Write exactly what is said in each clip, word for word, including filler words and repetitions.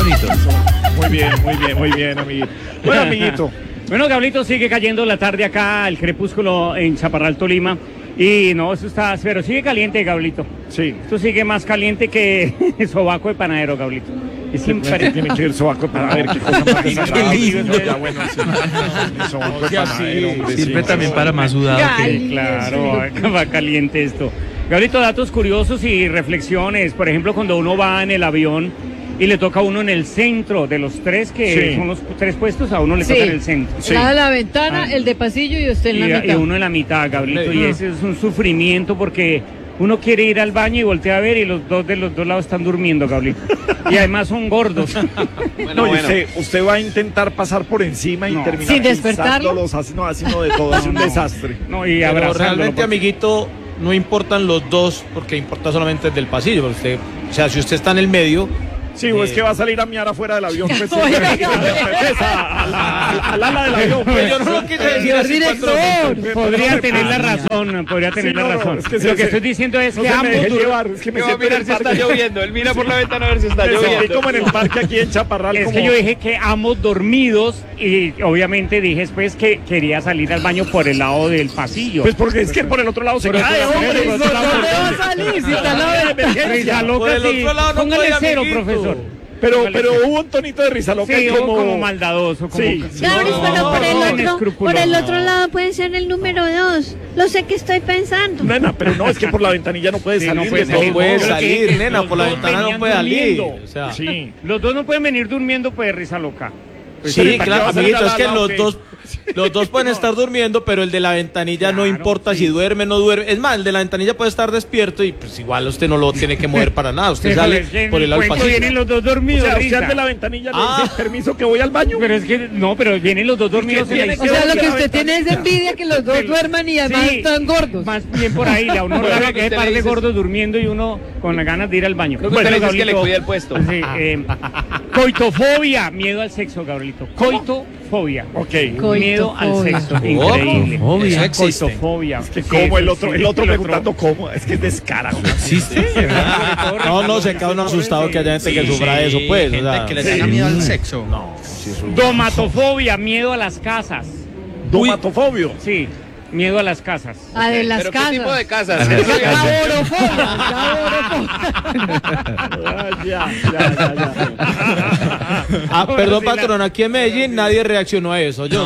bonito. Muy bien, muy bien, muy bien, amiguito. Bueno, amiguito. Bueno, Gablito, sigue cayendo la tarde acá, el crepúsculo en Chaparral, Tolima. Y no, eso está, pero sigue caliente, Gablito. Sí. Esto sigue más caliente que sobaco de panadero, Gablito. Es impresionante. Tiene que ir sobaco para ver qué cosa más desagradable. Ya, bueno, sí. Sobaco de panadero, hombre, Sirve sí, también sí. para más sudado. Sí, claro, va caliente esto. Gablito, datos curiosos y reflexiones. Por ejemplo, cuando uno va en el avión y le toca a uno en el centro de los tres, que Sí. son los tres puestos, a uno le Sí. toca en el centro. Sí. La de la ventana, Ah. el de pasillo y usted en la Y, mitad. y uno en la mitad, Gablito, Sí. y ese es un sufrimiento porque uno quiere ir al baño y voltea a ver y los dos de los dos lados están durmiendo, Gablito. Y además son gordos. No, y usted, usted va a intentar pasar por encima y No. terminar Sin despertarlo. pisándolos, así, no, así no de todo, es un No. desastre. No, y Pero abrazándolo, realmente, porque- amiguito, no importan los dos, porque importa solamente el del pasillo. Porque usted, o sea, si usted está en el medio, Sí, o es que va a salir a miar afuera del avión, pues, Oiga, pues, a- a la- al al ala del avión. Pues, yo no lo quise decir Señor así cuando lo director. pensé. Podría No, tener la no, razón, podría tener Sí, la no, no, razón. es que Lo se- que se- estoy diciendo es No que se me ambos deje dur- llevar, es que me siento en el parque. lloviendo. Él mira por la ventana a ver si está Me sentí como en el parque aquí en Chaparral. Es como- que yo dije que ambos dormidos y obviamente dije después que quería salir al baño por el lado del pasillo. Pues porque es que por el otro lado se Pero cae, por el hombre. otro lado- ¿Dónde va a salir? Si está al lado de- Risa loca, Por el sí. otro lado no Póngale puede, cero, amiguito. profesor. Pero, Póngale pero cero. hubo un tonito de risa loca Sí, y como, como... como maldadoso. Como Sí, sí. Gabris, pero por el no, otro, inescrupuloso. por el otro lado puede ser el número dos. Lo sé que estoy pensando. Nena, pero no, es que por la ventanilla no puede Sí, salir. no puede de salir. todo puede modo. Pero salir, que nena, los por la dos ventana no venían puede salir. durmiendo. O sea, Sí. Los dos no pueden venir durmiendo pues risa loca. Pues, sí, ¿para qué claro, va a salir amiguito, a es la- que la- los ok? dos, los dos pueden estar durmiendo, pero el de la ventanilla no Claro, importa sí. si duerme o no duerme. Es más, el de la ventanilla puede estar despierto y pues igual usted no lo tiene que mover para nada. Usted Pero sale es que en por el lado del cuento pasillo. vienen los dos O dormidos. sea, risa. usted de la ventanilla le Ah. dice permiso que voy al baño. Pero es que no, pero vienen los dos dormidos en la tiene O historia. sea, lo que la usted tiene es envidia que los dos duerman y además Sí. están gordos. Más bien por ahí, a uno Bueno, raro que que es usted par le de dice- gordos durmiendo y uno con las ganas de ir al baño. Lo que usted le dice es que le Gabrielito, cuida el puesto. Sí, eh, coitofobia, miedo al sexo, Gabrielito. Coitofobia. Ok. Miedo al Coitofobia. sexo, increíble. Coitofobia. Esa Coitofobia. Que Sí, como el eso otro, sí, el otro preguntando cómo, es que es descarado. ¿Existe? No, no, se queda uno asustado que haya gente que sufra de eso, pues. o sea. que le tenga miedo al sexo. Domatofobia, miedo a las casas. Domatofobio. Sí, miedo a las casas. A de las casas. casas? Caborofobia, caborofobia. Ah, ya, ya, ya, ya. Ah, perdón, patrón, aquí en Medellín nadie reaccionó a eso. Yo.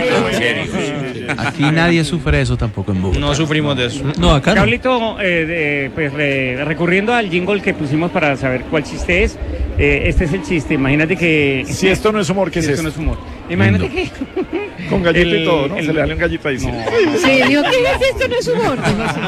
Aquí nadie sufre eso tampoco en Bogotá. No sufrimos de eso. No, acá no. Gablito, eh, de- pues re- recurriendo al jingle que pusimos para saber cuál chiste es, eh, este es el chiste. Imagínate que. Si esto no es humor, ¿qué es esto esto? no es humor. Imagínate que. Con galleta el- y todo, ¿no? el- Se le dan un gallito ahí. Sí. Sí, digo, ¿qué es esto? No es humor.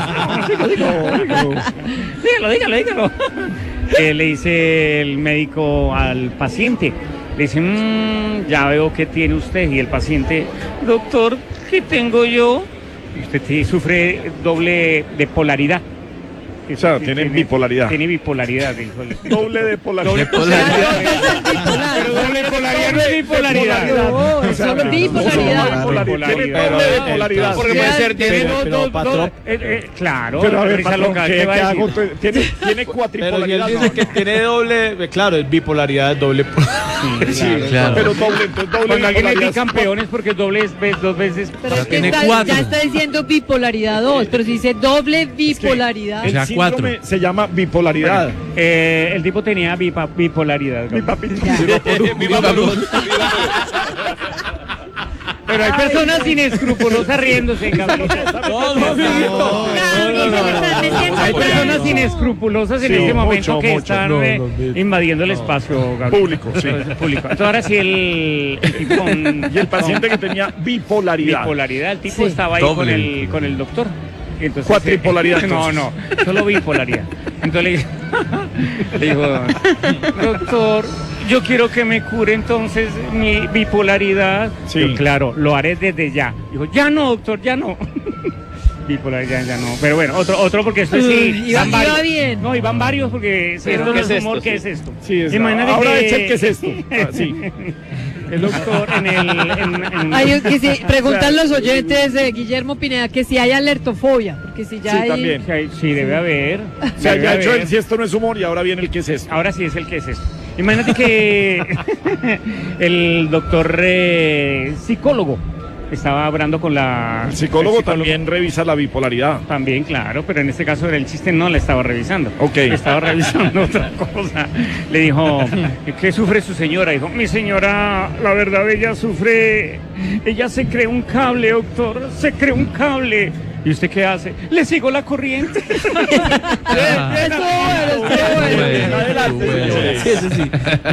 Dígalo, dígalo, dígalo. Que le dice el médico al paciente. Le dice, "Mm, ya veo que tiene usted. Y el paciente, doctor, ¿qué tengo yo? Y usted sí sufre doble de polaridad. O sea, tiene bipolaridad. Tiene bipolaridad, dijo el- Doble de polaridad. Pero doble polaridad no es bipolaridad. No, eso es bipolaridad. Bipolaridad. Tiene Pero, doble de eh, polaridad. porque puede ser, tiene tiene dos- dos, dos- dos, patrón. dos, eh, eh, claro, Pero a ver, risa patrón, loca, ¿qué, ¿qué va a qué decir? hago? Tiene, tiene Pero si él cuatripolaridad. dice no. que tiene doble, eh, claro, es bipolaridad, es doble. Sí, claro. pero doble, entonces doble Cuando alguien es bipolaridad. bicampeón es porque es doble vez, dos veces. Pero es que tiene está- cuatro. ya está diciendo bipolaridad dos, pero si dice doble bipolaridad. El Ya síndrome cuatro. se llama bipolaridad. Eh, el tipo tenía bipa- bipolaridad. Mi Gabriel. papito. Viva Perú. Pero hay personas inescrupulosas riéndose, Gabriel. No, no, amiguito. Hay personas inescrupulosas en Sí, este momento mucho, que mucho. están No, eh, no, no. invadiendo el espacio, Gabriel. Público, sí. Entonces, público. Entonces ahora sí el, el tipo con, Y el paciente que tenía bipolaridad. bipolaridad, el tipo Sí. estaba ahí con Doble. el, con el doctor. Y entonces, Cuatripolaridad, eh, no, no, solo bipolaridad. Entonces le, le dijo, doctor, yo quiero que me cure entonces mi bipolaridad. Sí. Yo, claro, lo haré desde ya. Dijo, ya no, doctor, ya no. Bipolaridad ya no. Pero bueno, otro, otro porque esto sí. Uy, iba- van iba varios. bien. No, y van varios porque si Pero esto no ¿qué es es humor, esto? ¿qué Sí. es esto? Sí, es- Imagínate ahora que- echen qué es esto. Ah, sí. El doctor en el. En, en- Hay que si, preguntan O sea, los oyentes de Guillermo Pineda que si hay alertofobia, porque si ya Sí, hay... también. Sí, hay- sí, debe haber. O sea, debe ya ha hecho haber. el si esto no es humor y ahora viene el que es esto. Ahora sí es el que es esto. Imagínate que el doctor eh, psicólogo estaba hablando con la... El psicólogo, el psicólogo también revisa la bipolaridad. También, claro, pero en este caso el chiste no la estaba revisando. Ok. Estaba revisando otra cosa. Le dijo, ¿qué sufre su señora? Dijo, mi señora, la verdad, ella sufre... Ella se cree un cable, doctor, se cree un cable. ¿Y usted qué hace? Le sigo la corriente. Sí, eso sí.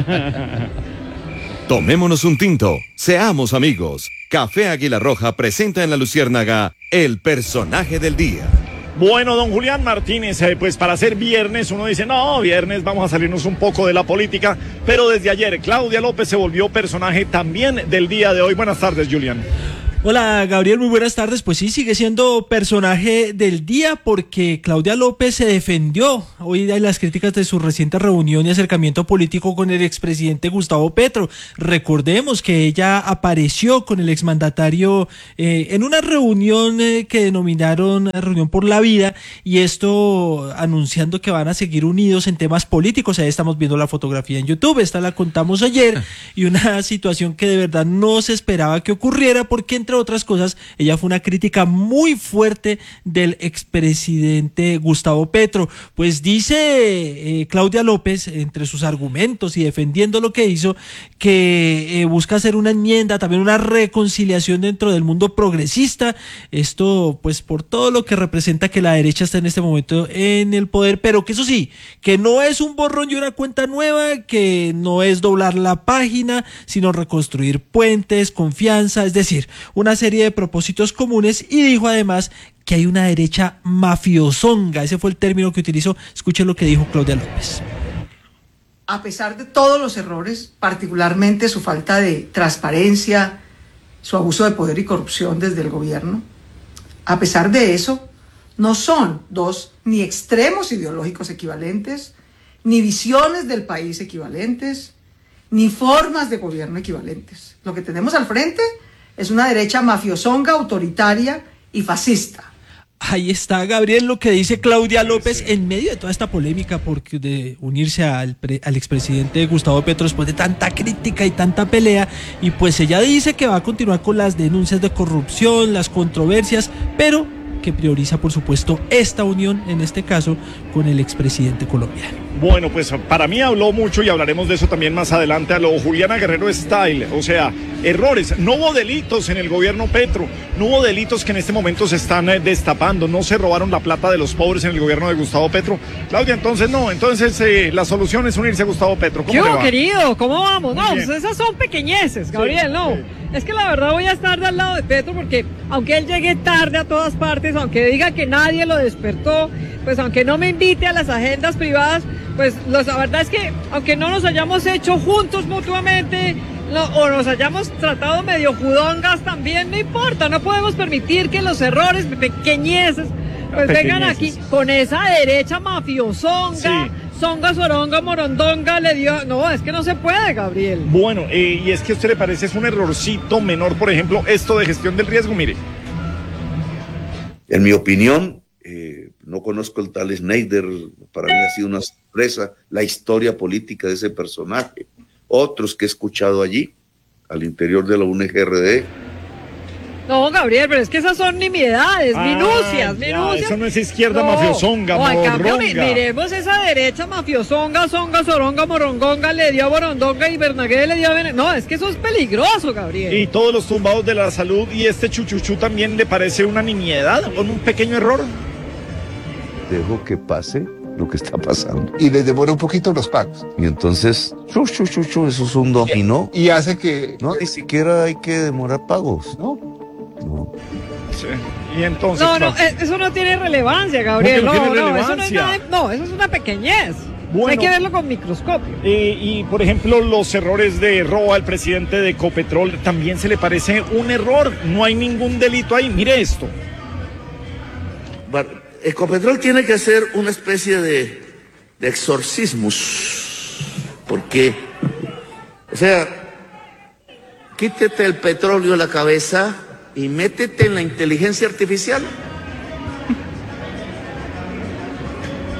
Tomémonos un tinto, seamos amigos. Café Águila Roja presenta en La Luciérnaga el personaje del día. Bueno, don Julián Martínez, eh, pues para ser viernes uno dice, no, viernes vamos a salirnos un poco de la política, pero desde ayer Claudia López se volvió personaje también del día de hoy. Buenas tardes, Julián. Hola Gabriel, muy buenas tardes. Pues sí, sigue siendo personaje del día porque Claudia López se defendió hoy de las críticas de su reciente reunión y acercamiento político con el expresidente Gustavo Petro. Recordemos que ella apareció con el exmandatario eh, en una reunión eh, que denominaron Reunión por la Vida, y esto anunciando que van a seguir unidos en temas políticos. Ahí estamos viendo la fotografía en YouTube, esta la contamos ayer, y una situación que de verdad no se esperaba que ocurriera porque entre otras cosas, ella fue una crítica muy fuerte del expresidente Gustavo Petro. Pues dice eh, Claudia López, entre sus argumentos y defendiendo lo que hizo, que eh, busca hacer una enmienda, también una reconciliación dentro del mundo progresista. Esto, pues, por todo lo que representa que la derecha está en este momento en el poder, pero que eso sí, que no es un borrón y una cuenta nueva, que no es doblar la página, sino reconstruir puentes, confianza, es decir, una serie de propósitos comunes, y dijo además que hay una derecha mafiosonga. Ese fue el término que utilizó. Escuchen lo que dijo Claudia López. A pesar de todos los errores, particularmente su falta de transparencia, su abuso de poder y corrupción desde el gobierno, a pesar de eso, no son dos ni extremos ideológicos equivalentes, ni visiones del país equivalentes, ni formas de gobierno equivalentes. Lo que tenemos al frente es una derecha mafiosonga, autoritaria y fascista. Ahí está, Gabriel, lo que dice Claudia López en medio de toda esta polémica porque de unirse al, pre, al expresidente Gustavo Petro después de tanta crítica y tanta pelea, y pues ella dice que va a continuar con las denuncias de corrupción, las controversias, pero que prioriza, por supuesto, esta unión, en este caso, con el expresidente colombiano. Bueno, pues para mí habló mucho y hablaremos de eso también más adelante a lo Juliana Guerrero Style, o sea, errores. No hubo delitos en el gobierno Petro, no hubo delitos que en este momento se están eh, destapando, no se robaron la plata de los pobres en el gobierno de Gustavo Petro. Claudia, entonces no, entonces eh, la solución es unirse a Gustavo Petro. ¿Cómo ¿Qué, le va? querido? ¿Cómo vamos? No, pues esas son pequeñeces, Gabriel, sí, no. Sí. Es que la verdad voy a estar del lado de Petro porque aunque él llegue tarde a todas partes, aunque diga que nadie lo despertó, pues aunque no me invite a las agendas privadas, pues los, la verdad es que aunque no nos hayamos hecho juntos mutuamente no, o nos hayamos tratado medio judongas también, no importa, no podemos permitir que los errores pequeñeces pues Pequeñeces. vengan aquí con esa derecha mafiosonga. Sí. Songa, soronga, morondonga, le dio... No, es que no se puede, Gabriel. Bueno, eh, y es que a usted le parece es un errorcito menor, por ejemplo, esto de gestión del riesgo, mire. En mi opinión, eh, no conozco el tal Schneider, para mí ha sido una sorpresa la historia política de ese personaje. Otros que he escuchado allí, al interior de la U N G R D. No, Gabriel, pero es que esas son nimiedades, Ah, minucias, ya, minucias. eso no es izquierda No, mafiosonga, no, en cambio, mi- morronga. miremos esa derecha mafiosonga, songa, soronga, morongonga, le dio a Borondonga y Bernagué le dio a Bene- No, es que eso es peligroso, Gabriel. Y todos los tumbados de la salud y este chuchuchú también le parece una nimiedad, con un pequeño error. Dejo que pase lo que está pasando. Y les demora un poquito los pagos. Y entonces, chu, chu, chu, chu, eso es un dominó. Y hace que... No, ni siquiera hay que demorar pagos. No. No. Sí. Y entonces... No, no, Claudia, eh, eso no tiene relevancia, Gabriel. ¿Cómo que no No, tiene no, eso no es relevancia? nada, no, eso es una pequeñez. Bueno. Hay que verlo con microscopio. eh, y por ejemplo, los errores de robo al presidente de Ecopetrol también se le parece un error. No hay ningún delito ahí. Mire esto. Bueno, Ecopetrol tiene que hacer una especie de, de exorcismus, porque, o sea, quítete el petróleo de la cabeza y métete en la inteligencia artificial.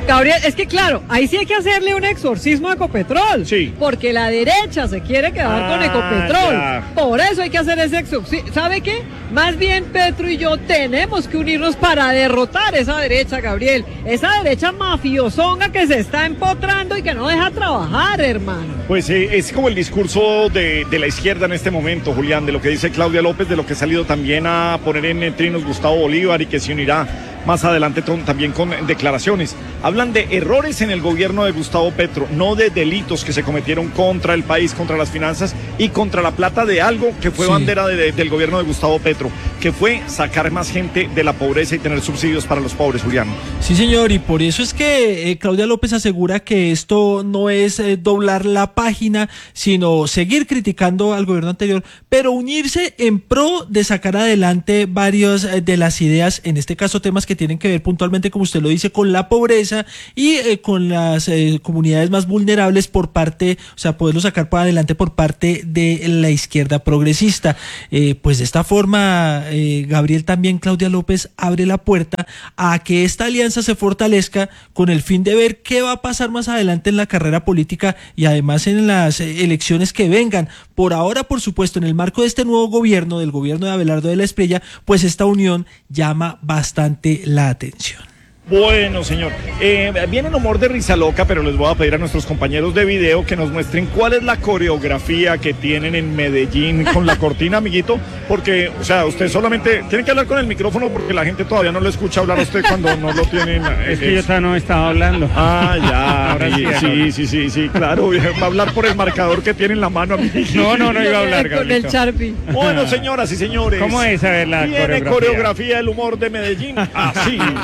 Gabriel, es que claro, ahí sí hay que hacerle un exorcismo a Ecopetrol. Sí. Porque la derecha se quiere quedar Ah, con Ecopetrol. ya. Por eso hay que hacer ese exorcismo. ¿Sabe qué? Más bien Petro y yo tenemos que unirnos para derrotar esa derecha, Gabriel. Esa derecha mafiosonga que se está empotrando y que no deja trabajar, hermano. Pues eh, es como el discurso de, de la izquierda en este momento, Julián, de lo que dice Claudia López, de lo que ha salido también a poner en trinos Gustavo Bolívar y que se unirá más adelante con, también con declaraciones. Hablan de errores en el gobierno de Gustavo Petro, no de delitos que se cometieron contra el país, contra las finanzas y contra la plata de algo que fue Sí. bandera de, de, del gobierno de Gustavo Petro, que fue sacar más gente de la pobreza y tener subsidios para los pobres, Julián. Sí, señor, y por eso es que eh, Claudia López asegura que esto no es eh, doblar la página, sino seguir criticando al gobierno anterior, pero unirse en pro de sacar adelante varias eh, de las ideas, en este caso temas que tienen que ver puntualmente, como usted lo dice, con la pobreza y eh, con las eh, comunidades más vulnerables por parte, o sea, poderlo sacar para adelante por parte de la izquierda progresista. Eh, pues de esta forma, eh, Gabriel, también Claudia López abre la puerta a que esta alianza se fortalezca con el fin de ver qué va a pasar más adelante en la carrera política y además en las eh, elecciones que vengan. Por ahora, por supuesto, en el marco de este nuevo gobierno, del gobierno de Abelardo de la Espriella, pues esta unión llama bastante la atención. Bueno, señor, eh, viene un humor de risa loca, pero les voy a pedir a nuestros compañeros de video que nos muestren cuál es la coreografía que tienen en Medellín con la cortina, amiguito, porque, o sea, usted solamente tiene que hablar con el micrófono porque la gente todavía no lo escucha hablar a usted cuando no lo tienen. eh, Es que yo todavía no estaba hablando. Ah, ya, Ahora sí, sí, sí, sí, sí, claro, va a hablar por el marcador que tiene en la mano, amiguito. No, no, no iba a hablar, Con el Gabrielito. Sharpie. Bueno, señoras y señores. ¿Cómo es? A ver, la Tiene coreografía. coreografía el humor de Medellín, así.